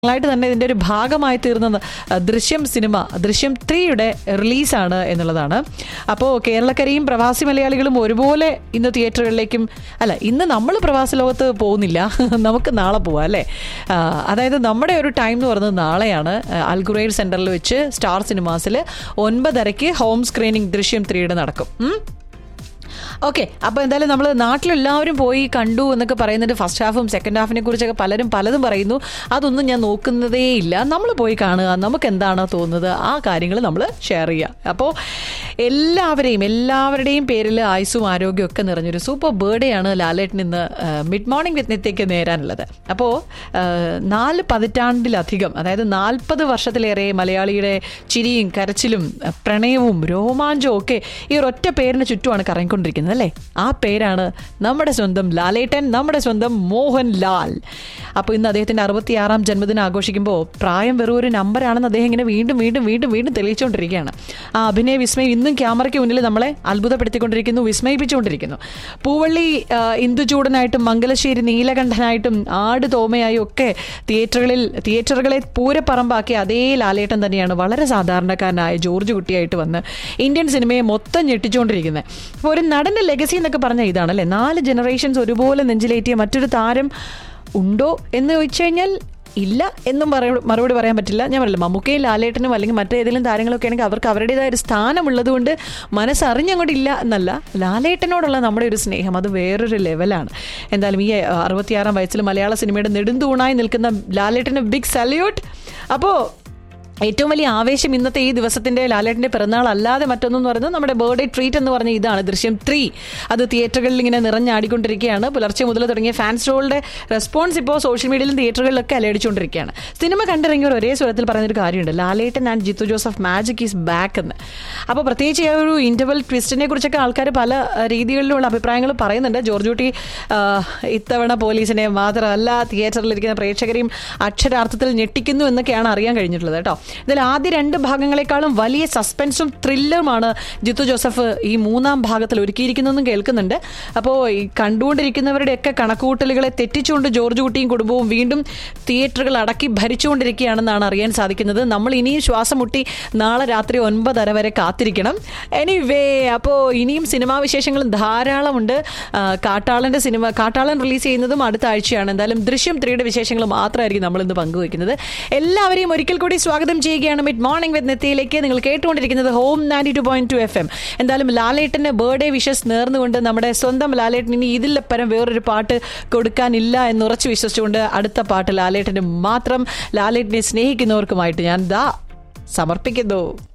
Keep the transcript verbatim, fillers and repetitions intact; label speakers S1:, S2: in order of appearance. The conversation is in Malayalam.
S1: ായിട്ട് തന്നെ ഇതിന്റെ ഒരു ഭാഗമായി തീർന്ന ദൃശ്യം സിനിമ ദൃശ്യം ത്രീയുടെ റിലീസാണ് എന്നുള്ളതാണ്. അപ്പോൾ കേരളക്കരയും പ്രവാസി മലയാളികളും ഒരുപോലെ ഇന്ന് തിയേറ്ററുകളിലേക്കും അല്ല ഇന്ന് നമ്മൾ പ്രവാസ ലോകത്ത് പോകുന്നില്ല, നമുക്ക് നാളെ പോവാം അല്ലേ. അതായത് നമ്മുടെ ഒരു ടൈം എന്ന് പറയുന്നത് നാളെയാണ്. അൽഗുറൈർ സെന്ററിൽ വെച്ച് സ്റ്റാർ സിനിമാസിൽ ഒൻപതരയ്ക്ക് ഹോം സ്ക്രീനിങ് ദൃശ്യം ത്രീയുടെ നടക്കും. ഓക്കെ, അപ്പോൾ എന്തായാലും നമ്മൾ നാട്ടിലെല്ലാവരും പോയി കണ്ടു എന്നൊക്കെ പറയുന്നുണ്ട്. ഫസ്റ്റ് ഹാഫും സെക്കൻഡ് ഹാഫിനെ കുറിച്ചൊക്കെ പലരും പലതും പറയുന്നു. അതൊന്നും ഞാൻ നോക്കുന്നതേ ഇല്ല. നമ്മൾ പോയി കാണുക, നമുക്ക് എന്താണോ തോന്നുന്നത് ആ കാര്യങ്ങൾ നമ്മൾ ഷെയർ ചെയ്യുക. അപ്പോൾ എല്ലാവരെയും എല്ലാവരുടെയും പേരിൽ ആയുസ്സും ആരോഗ്യവും ഒക്കെ നിറഞ്ഞൊരു സൂപ്പർ ബർത്ത്ഡേ ആണ് ലാലേട്ടൻ ഇന്ന് മിഡ് മോർണിംഗ് വിത്ത് നിത്യയ്ക്ക് നേരാനുള്ളത്. അപ്പോൾ നാല് പതിറ്റാണ്ടിലധികം, അതായത് നാൽപ്പത് വർഷത്തിലേറെ മലയാളിയുടെ ചിരിയും കരച്ചിലും പ്രണയവും രോമാഞ്ചവും ഒക്കെ ഈ ഒരൊറ്റ പേരിന് ചുറ്റുമാണ് കറങ്ങിക്കൊണ്ടിരിക്കുന്നത് അല്ലേ. ആ പേരാണ് നമ്മുടെ സ്വന്തം ലാലേട്ടൻ, നമ്മുടെ സ്വന്തം മോഹൻലാൽ. അപ്പോൾ ഇന്ന് അദ്ദേഹത്തിന്റെ അറുപത്തിയാറാം ജന്മദിനം ആഘോഷിക്കുമ്പോൾ പ്രായം വെറും ഒരു നമ്പറാണെന്ന് അദ്ദേഹം ഇങ്ങനെ വീണ്ടും വീണ്ടും വീണ്ടും വീണ്ടും തെളിയിച്ചുകൊണ്ടിരിക്കുകയാണ്. ആ അഭിനയ വിസ്മയം ഇന്നും ക്യാമറയ്ക്ക് മുന്നിൽ നമ്മളെ അത്ഭുതപ്പെടുത്തിക്കൊണ്ടിരിക്കുന്നു, വിസ്മയിപ്പിച്ചുകൊണ്ടിരിക്കുന്നു. പൂവള്ളി ഇന്ദുചൂടനായിട്ടും മംഗലശ്ശേരി നീലകണ്ഠനായിട്ടും ആട് തോമയായും ഒക്കെ തിയേറ്ററുകളിൽ തിയേറ്ററുകളെ പൂരപ്പറമ്പാക്കിയ അതേ ലാലേട്ടൻ തന്നെയാണ് വളരെ സാധാരണക്കാരനായ ജോർജ് കുട്ടിയായിട്ട് വന്ന് ഇന്ത്യൻ സിനിമയെ മൊത്തം ഞെട്ടിച്ചുകൊണ്ടിരിക്കുന്നത്. അപ്പോൾ ഒരു നടന്റെ ലെഗസി എന്നൊക്കെ പറഞ്ഞാൽ ഇതാണ് അല്ലേ. നാല് ജനറേഷൻസ് ഒരുപോലെ നെഞ്ചിലേറ്റിയ മറ്റൊരു താരം ഉണ്ടോ എന്ന് ചോദിച്ചു കഴിഞ്ഞാൽ ഇല്ല എന്നും മറുപടി പറയാൻ പറ്റില്ല. ഞാൻ പറയില്ല, മമ്മൂക്കയും ലാലേട്ടനും അല്ലെങ്കിൽ മറ്റേതെങ്കിലും താരങ്ങളൊക്കെ ആണെങ്കിൽ അവർക്ക് അവരുടേതായ ഒരു സ്ഥാനമുള്ളത് കൊണ്ട് മനസ്സറിഞ്ഞങ്ങോട്ട് ഇല്ല എന്നല്ല, ലാലേട്ടനോടുള്ള നമ്മുടെ ഒരു സ്നേഹം അത് വേറൊരു ലെവലാണ്. എന്തായാലും ഈ അറുപത്തിയാറാം വയസ്സിൽ മലയാള സിനിമയുടെ നെടുന്തൂണായി നിൽക്കുന്ന ലാലേട്ടന് ബിഗ് സല്യൂട്ട്. അപ്പോൾ ഏറ്റവും വലിയ ആവേശം ഇന്നത്തെ ഈ ദിവസത്തിന്റെ ലാലേട്ടന്റെ പിറന്നാൾ അല്ലാതെ മറ്റൊന്നെന്ന് പറയുന്നത് നമ്മുടെ ബർത്ത്ഡേ ട്രീറ്റ് എന്ന് പറഞ്ഞ ഇതാണ് ദൃശ്യം ത്രീ. അത് തിയേറ്ററുകളിൽ ഇങ്ങനെ നിറഞ്ഞാടിക്കൊണ്ടിരിക്കുകയാണ്. പുലർച്ചെ മുതൽ തുടങ്ങിയ ഫാൻസ് ഷോകളുടെ റെസ്പോൺസ് ഇപ്പോൾ സോഷ്യൽ മീഡിയയിലും തിയേറ്ററുകളിലൊക്കെ അലയടിച്ചുകൊണ്ടിരിക്കുകയാണ്. സിനിമ കണ്ടിറങ്ങിയവർ ഒരേ സ്വരത്തിൽ പറയുന്നൊരു കാര്യമുണ്ട്, ലാലേട്ടൻ and Jithu Joseph magic is back എന്ന്. അപ്പോൾ പ്രത്യേകിച്ച് ആ ഒരു ഇന്റർവൽ ട്വിസ്റ്റിനെ കുറിച്ചൊക്കെ ആൾക്കാർ പല രീതികളിലുള്ള അഭിപ്രായങ്ങൾ പറയുന്നുണ്ട്. ജോർജ് കുട്ടി ഇത്തവണ പോലീസിനെ മാത്രമല്ല തിയേറ്ററിലിരിക്കുന്ന പ്രേക്ഷകരെയും അക്ഷരാർത്ഥത്തിൽ ഞെട്ടിക്കുന്നു എന്നൊക്കെയാണ് അറിയാൻ കഴിഞ്ഞിട്ടുള്ളത് കേട്ടോ. ഇതിൽ ആദ്യ രണ്ട് ഭാഗങ്ങളെക്കാളും വലിയ സസ്പെൻസും ത്രില്ലറുമാണ് ജിത്തു ജോസഫ് ഈ മൂന്നാം ഭാഗത്തിൽ ഒരുക്കിയിരിക്കുന്നതെന്നും കേൾക്കുന്നുണ്ട്. അപ്പോൾ ഈ കണ്ടുകൊണ്ടിരിക്കുന്നവരുടെയൊക്കെ കണക്കുകൂട്ടലുകളെ തെറ്റിച്ചുകൊണ്ട് ജോർജ് കുട്ടിയും കുടുംബവും വീണ്ടും തിയേറ്ററുകൾ അടക്കി ഭരിച്ചുകൊണ്ടിരിക്കുകയാണെന്നാണ് അറിയാൻ സാധിക്കുന്നത്. നമ്മൾ ഇനിയും ശ്വാസം മുട്ടി നാളെ രാത്രി ഒൻപതര വരെ കാത്തിരിക്കണം. എനിവേ, അപ്പോൾ ഇനിയും സിനിമാ വിശേഷങ്ങളും ധാരാളമുണ്ട്. കാട്ടാളൻ്റെ സിനിമ കാട്ടാളൻ റിലീസ് ചെയ്യുന്നതും അടുത്ത ആഴ്ചയാണ്. എന്തായാലും ദൃശ്യം ത്രീയുടെ വിശേഷങ്ങൾ മാത്രമായിരിക്കും നമ്മളിന്ന് പങ്കുവയ്ക്കുന്നത്. എല്ലാവരെയും ഒരിക്കൽ കൂടി സ്വാഗതം ചെയ്യുകയാണ് മിഡ് മോർണിംഗ് വിത്ത് നിത്യയിലേക്ക്. നിങ്ങൾ കേട്ടുകൊണ്ടിരിക്കുന്നത് home ninety two point two F M. എന്തായാലും ലാലേട്ടന് ബർത്ത്ഡേ വിഷസ് നേർന്നുകൊണ്ട് നമ്മുടെ സ്വന്തം ലാലേട്ടൻ ഇനി ഇതിലപ്പരം വേറൊരു പാട്ട് കൊടുക്കാനില്ല എന്ന് ഉറച്ചു വിശ്വസിച്ചുകൊണ്ട് അടുത്ത പാട്ട് ലാലേട്ടന് മാത്രം, ലാലേട്ടനെ സ്നേഹിക്കുന്നവർക്കുമായിട്ട് ഞാൻ ദാ സമർപ്പിക്കുന്നു.